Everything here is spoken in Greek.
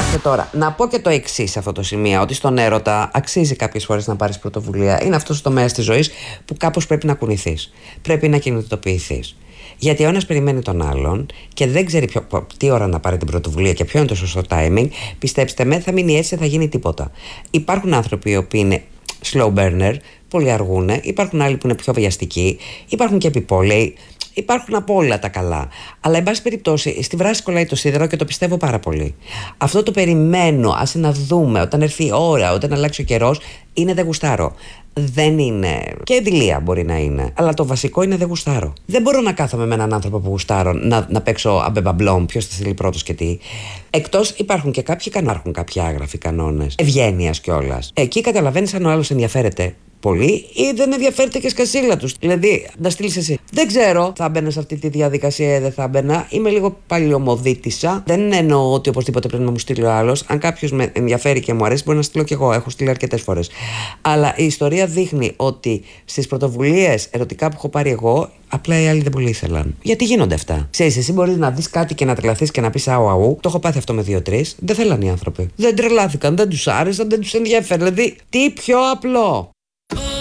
Κοιτάξτε τώρα, να πω και το εξής σε αυτό το σημείο, ότι στον έρωτα αξίζει κάποιες φορές να πάρεις πρωτοβουλία. Είναι αυτός ο τομέας της ζωής που κάπως πρέπει να κουνηθείς. Πρέπει να κινητοποιηθείς. Γιατί ο ένας περιμένει τον άλλον και δεν ξέρει τι ώρα να πάρει την πρωτοβουλία και ποιο είναι το σωστό timing. Πιστέψτε με, θα μείνει έτσι, δεν θα γίνει τίποτα. Υπάρχουν άνθρωποι οι οποίοι είναι slow burner, πολύ αργούν. Υπάρχουν άλλοι που είναι πιο βιαστικοί. Υπάρχουν και επιπόλαιοι. Υπάρχουν από όλα τα καλά. Αλλά, εν πάση περιπτώσει, στη βράση κολλάει το σίδερο και το πιστεύω πάρα πολύ. Αυτό το περιμένω, άσε να δούμε, όταν έρθει η ώρα, όταν αλλάξει ο καιρός, είναι δεν γουστάρω. Δεν είναι. Και δειλία μπορεί να είναι. Αλλά το βασικό είναι δεν γουστάρω. Δεν μπορώ να κάθομαι με έναν άνθρωπο που γουστάρω να παίξω αμπεμπαμπλόμ, ποιος θα στείλει πρώτος και τι. Εκτός υπάρχουν και κάποιοι κανάρχουν κάποιοι άγραφοι κανόνες. Ευγένειας κιόλας. Εκεί καταλαβαίνεις αν ο άλλος ενδιαφέρεται πολύ ή δεν ενδιαφέρεται και σκασίλα τους. Δηλαδή, να στείλεις εσύ. Δεν ξέρω, θα μπαίνα σε αυτή τη διαδικασία ή δεν θα μπαίνα. Είμαι λίγο παλιωμοδίτησα. Δεν εννοώ ότι οπωσδήποτε πρέπει να μου στείλει ο άλλος. Αν κάποιος με ενδιαφέρει και μου αρέσει, μπορεί να στείλω κι εγώ. Έχω στείλει αρκετές φορές. Αλλά η ιστορία δείχνει ότι στις πρωτοβουλίες ερωτικά που έχω πάρει εγώ, απλά οι άλλοι δεν πολύ ήθελαν. Γιατί γίνονται αυτά. Ξέρεις, εσύ μπορείς να δεις κάτι και να τρελαθείς και να πεις αου. Το έχω πάθει αυτό με 2-3. Δεν θέλαν οι άνθρωποι. Δεν τρελάθηκαν, δεν τους άρεσαν, δεν τους ενδιαφέρει. Δηλαδή, τι πιο απλό.